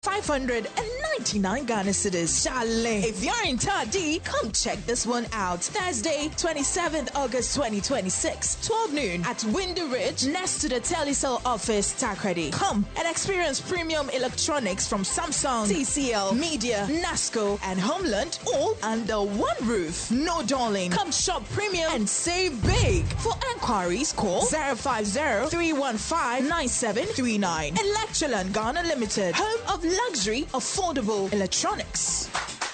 599 Ghana cedis. Chalet. If you're in Tadi, come check this one out. Thursday, 27th August 2026, 12 noon at Windy Ridge, next to the Telecel office, Takrady. Come and experience premium electronics from Samsung, TCL, Media, NASCO, and Homeland, all under one roof. No darling. Come shop premium and save big. For enquiries, call 050-315-9739. Electroland Ghana Limited, home of luxury, affordable electronics.